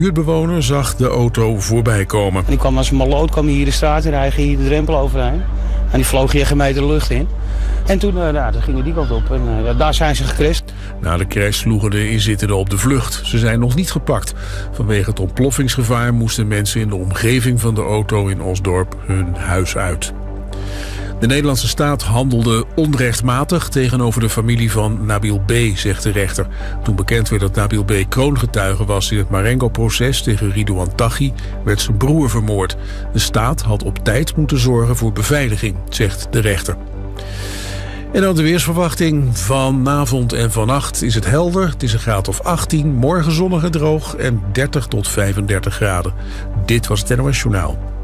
De buurtbewoner zag de auto voorbij komen. En die kwam als een maloot hier de straat in, hij ging hier de drempel overheen. En die vloog hier geen meter de lucht in. En toen gingen die kant op en daar zijn ze gecrashed. Na de crash sloegen de inzittenden op de vlucht. Ze zijn nog niet gepakt. Vanwege het ontploffingsgevaar moesten mensen in de omgeving van de auto in Osdorp hun huis uit. De Nederlandse staat handelde onrechtmatig tegenover de familie van Nabil B., zegt de rechter. Toen bekend werd dat Nabil B. kroongetuige was in het Marengo-proces tegen Ridouan Taghi, werd zijn broer vermoord. De staat had op tijd moeten zorgen voor beveiliging, zegt de rechter. En dan de weersverwachting. Vanavond en vannacht is het helder. Het is een graad of 18. Morgen zonnig en droog en 30 tot 35 graden. Dit was het NOS Journaal.